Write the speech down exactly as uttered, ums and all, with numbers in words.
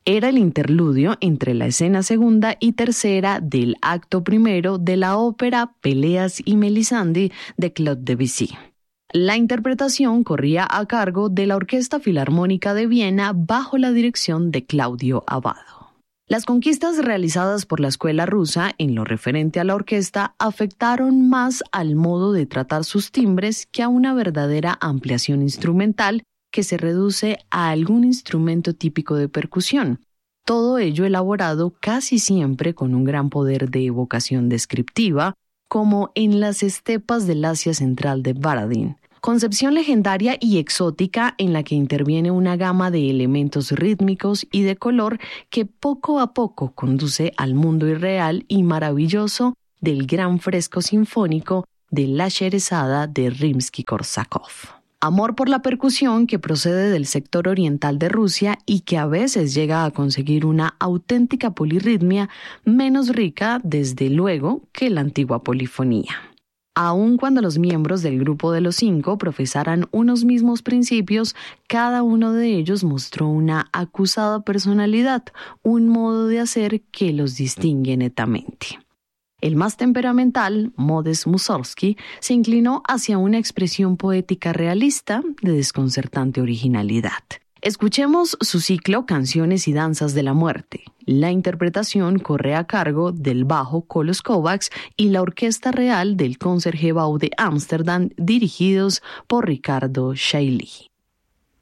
Era el interludio entre la escena segunda y tercera del acto primero de la ópera Peleas y Melisande de Claude Debussy. La interpretación corría a cargo de la Orquesta Filarmónica de Viena bajo la dirección de Claudio Abbado. Las conquistas realizadas por la escuela rusa en lo referente a la orquesta afectaron más al modo de tratar sus timbres que a una verdadera ampliación instrumental que se reduce a algún instrumento típico de percusión. Todo ello elaborado casi siempre con un gran poder de evocación descriptiva, como en las estepas del Asia Central de Baradín. Concepción legendaria y exótica en la que interviene una gama de elementos rítmicos y de color que poco a poco conduce al mundo irreal y maravilloso del gran fresco sinfónico de La Sherezada de Rimsky-Korsakov. Amor por la percusión que procede del sector oriental de Rusia y que a veces llega a conseguir una auténtica polirritmia menos rica, desde luego, que la antigua polifonía. Aun cuando los miembros del grupo de los cinco profesaran unos mismos principios, cada uno de ellos mostró una acusada personalidad, un modo de hacer que los distingue netamente. El más temperamental, Modest Mussorgsky, se inclinó hacia una expresión poética realista de desconcertante originalidad. Escuchemos su ciclo Canciones y Danzas de la Muerte. La interpretación corre a cargo del bajo Kolos Kovacs y la Orquesta Real del Concertgebouw de Ámsterdam, dirigidos por Ricardo Chailly.